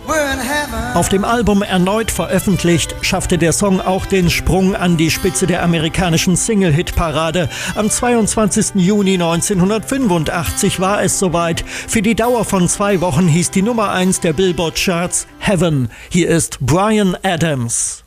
Auf dem Album erneut veröffentlicht, schaffte der Song auch den Sprung an die Spitze der amerikanischen Single-Hit-Parade. Am 22. Juni 1985 war es soweit. Für die Dauer von 2 Wochen hieß die Nummer 1 der Billboard-Charts Heaven. Hier ist Bryan Adams.